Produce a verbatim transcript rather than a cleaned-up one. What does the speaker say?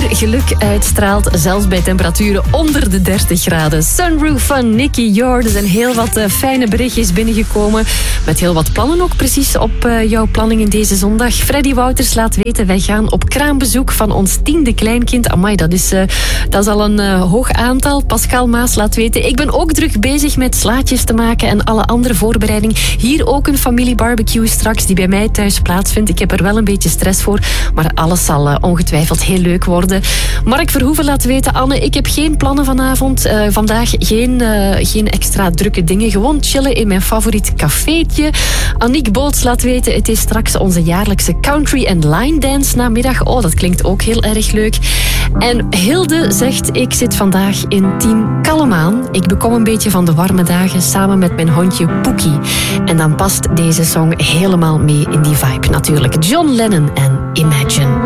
geluk uitstraalt, zelfs bij temperaturen onder de dertig graden. Sunroof van Nicky Jord. Er zijn heel wat uh, fijne berichtjes binnengekomen. Met heel wat plannen ook precies op uh, jouw planningen deze zondag. Freddy Wouters laat weten, wij gaan op kraambezoek van ons tiende kleinkind. Amai, dat is, uh, dat is al een uh, hoog aantal. Pascal Maas laat weten, ik ben ook druk bezig met slaatjes te maken en alle andere voorbereiding. Hier ook een familiebarbecue straks die bij mij thuis plaatsvindt. Ik heb er wel een beetje stress voor, maar alles zal uh, ongetwijfeld heel leuk worden. Mark Verhoeven laat weten, Anne, ik heb geen plannen vanavond. Uh, vandaag geen, uh, geen extra drukke dingen. Gewoon chillen in mijn favoriet cafeetje. Aniek Boots laat weten, het is straks onze jaarlijkse country and line dance namiddag. Oh, dat klinkt ook heel erg leuk. En Hilde zegt, ik zit vandaag in team Kallemaan. Ik bekom een beetje van de warme dagen samen met mijn hondje Poekie. En dan past deze song helemaal mee in die vibe natuurlijk. John Lennon en Imagine.